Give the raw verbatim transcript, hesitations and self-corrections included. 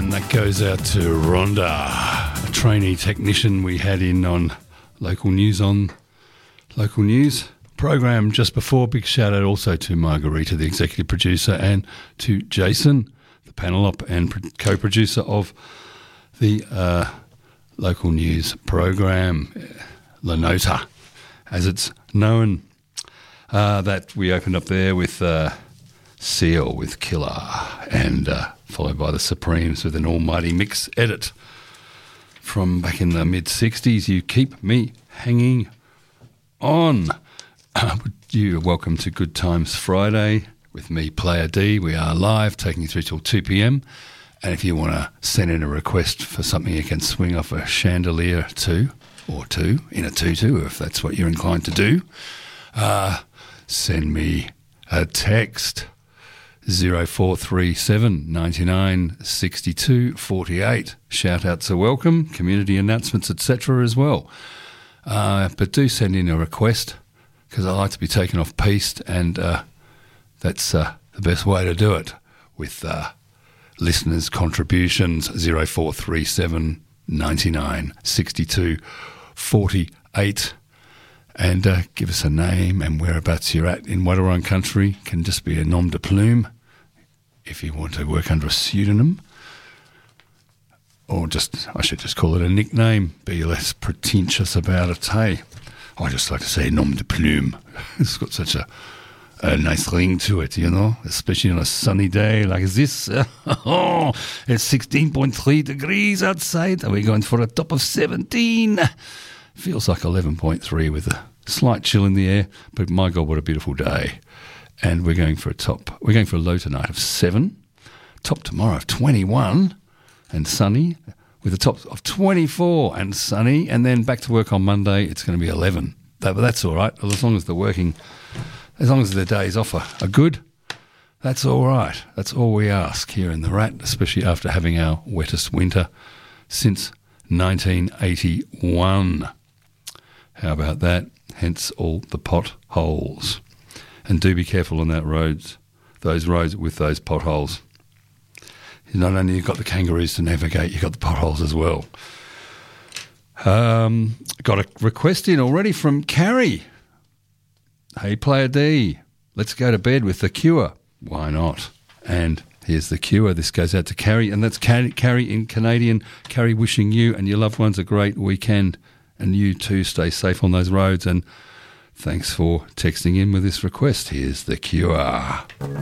And that goes out to Rhonda, a trainee technician we had in on local news on local news program just before. Big shout out also to Margarita, the executive producer, and to Jason, the panel op and pro- co-producer of the uh, local news program, La Nota, as it's known. Uh, that we opened up there with uh, Seal with Killer, and uh, followed by the Supremes with an almighty mix edit from back in the mid-sixties. You Keep Me Hanging On. Uh, you're welcome to Good Times Friday with me, Player D. We are live, taking you through till two p.m. And if you want to send in a request for something you can swing off a chandelier to, or two, in a tutu, if that's what you're inclined to do, uh, send me a text. zero four three seven, nine nine, six two, four eight. Shout-outs are welcome, community announcements, et cetera as well. Uh, but do send in a request, because I like to be taken off piste, and uh, that's uh, the best way to do it, with uh, listeners' contributions. zero four three seven, nine nine, six two, four eight. And uh, give us a name and whereabouts you're at in Wadawurrung country. Can just be a nom de plume if you want to work under a pseudonym. Or just, I should just call it a nickname. Be less pretentious about it, hey? I just like to say nom de plume. It's got such a, a nice ring to it, you know, especially on a sunny day like this. Oh, it's sixteen point three degrees outside. Are we going for a top of seventeen? Feels like eleven point three with a slight chill in the air, but my God, what a beautiful day. And we're going for a top, we're going for a low tonight of seven, top tomorrow of twenty-one and sunny, with a top of twenty-four and sunny, and then back to work on Monday, it's going to be eleven. That, but that's all right, as long as the working, as long as the days off are, are good, that's all right. That's all we ask here in the Rat, especially after having our wettest winter since nineteen eighty-one. How about that? Hence all the potholes. And do be careful on that roads, those roads with those potholes. Not only you've got the kangaroos to navigate, you've got the potholes as well. Um, got a request in already from Carrie. Hey, Player D, let's go to bed with The Cure. Why not? And here's The Cure. This goes out to Carrie, and that's Carrie, Carrie in Canadian. Carrie, wishing you and your loved ones a great weekend. And you too, stay safe on those roads. And thanks for texting in with this request. Here's The Cure.